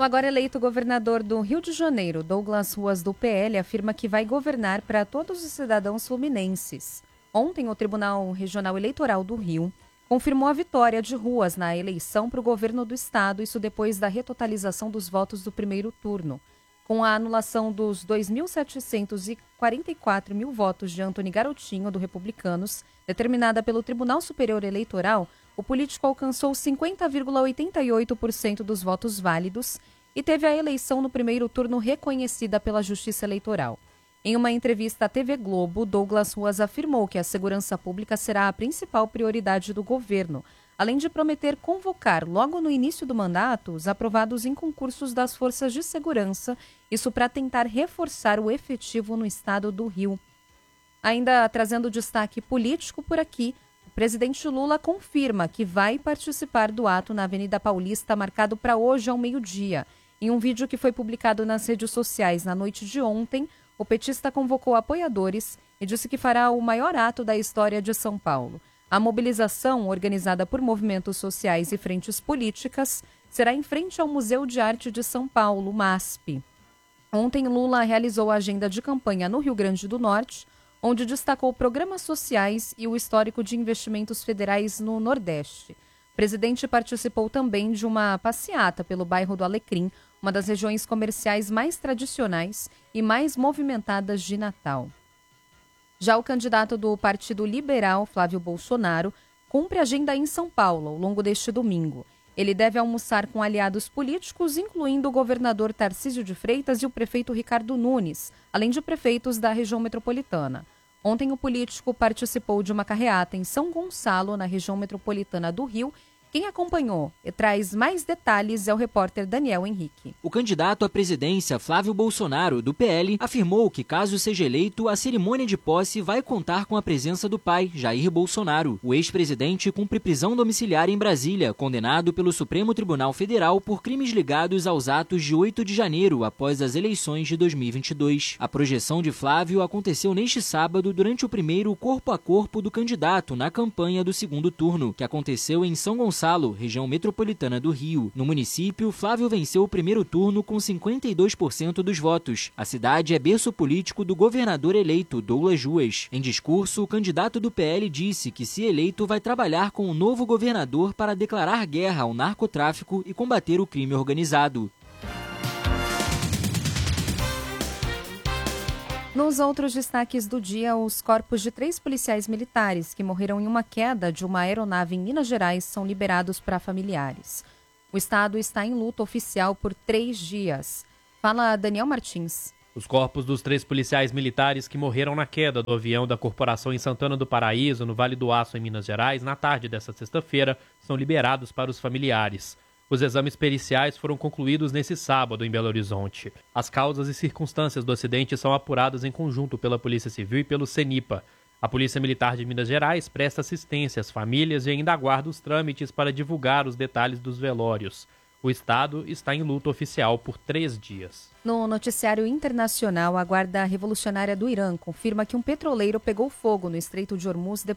O agora eleito governador do Rio de Janeiro, Douglas Ruas, do PL, afirma que vai governar para todos os cidadãos fluminenses. Ontem, o Tribunal Regional Eleitoral do Rio confirmou a vitória de Ruas na eleição para o governo do estado, isso depois da retotalização dos votos do primeiro turno. Com a anulação dos 2.744 mil votos de Antony Garotinho, do Republicanos, determinada pelo Tribunal Superior Eleitoral, o político alcançou 50,88% dos votos válidos e teve a eleição no primeiro turno reconhecida pela Justiça Eleitoral. Em uma entrevista à TV Globo, Douglas Ruas afirmou que a segurança pública será a principal prioridade do governo, além de prometer convocar, logo no início do mandato, os aprovados em concursos das forças de segurança, isso para tentar reforçar o efetivo no estado do Rio. Ainda trazendo destaque político por aqui, o presidente Lula confirma que vai participar do ato na Avenida Paulista, marcado para hoje ao meio-dia. Em um vídeo que foi publicado nas redes sociais na noite de ontem, o petista convocou apoiadores e disse que fará o maior ato da história de São Paulo. A mobilização, organizada por movimentos sociais e frentes políticas, será em frente ao Museu de Arte de São Paulo, MASP. Ontem, Lula realizou a agenda de campanha no Rio Grande do Norte, onde destacou programas sociais e o histórico de investimentos federais no Nordeste. O presidente participou também de uma passeata pelo bairro do Alecrim, uma das regiões comerciais mais tradicionais e mais movimentadas de Natal. Já o candidato do Partido Liberal, Flávio Bolsonaro, cumpre agenda em São Paulo ao longo deste domingo. Ele deve almoçar com aliados políticos, incluindo o governador Tarcísio de Freitas e o prefeito Ricardo Nunes, além de prefeitos da região metropolitana. Ontem, o político participou de uma carreata em São Gonçalo, na região metropolitana do Rio. Quem acompanhou e traz mais detalhes é o repórter Daniel Henrique. O candidato à presidência, Flávio Bolsonaro, do PL, afirmou que, caso seja eleito, a cerimônia de posse vai contar com a presença do pai, Jair Bolsonaro. O ex-presidente cumpre prisão domiciliar em Brasília, condenado pelo Supremo Tribunal Federal por crimes ligados aos atos de 8 de janeiro, após as eleições de 2022. A projeção de Flávio aconteceu neste sábado durante o primeiro corpo a corpo do candidato na campanha do segundo turno, que aconteceu em São Gonçalo, região metropolitana do Rio. No município, Flávio venceu o primeiro turno com 52% dos votos. A cidade é berço político do governador eleito, Douglas Ruas. Em discurso, o candidato do PL disse que, se eleito, vai trabalhar com o novo governador para declarar guerra ao narcotráfico e combater o crime organizado. Nos outros destaques do dia, os corpos de 3 policiais militares que morreram em uma queda de uma aeronave em Minas Gerais são liberados para familiares. O estado está em luta oficial por 3 dias. Fala Daniel Martins. Os corpos dos 3 policiais militares que morreram na queda do avião da corporação em Santana do Paraíso, no Vale do Aço, em Minas Gerais, na tarde desta sexta-feira, são liberados para os familiares. Os exames periciais foram concluídos nesse sábado em Belo Horizonte. As causas e circunstâncias do acidente são apuradas em conjunto pela Polícia Civil e pelo CENIPA. A Polícia Militar de Minas Gerais presta assistência às famílias e ainda aguarda os trâmites para divulgar os detalhes dos velórios. O estado está em luta oficial por 3 dias. No noticiário internacional, a Guarda Revolucionária do Irã confirma que um petroleiro pegou fogo no Estreito de Hormuz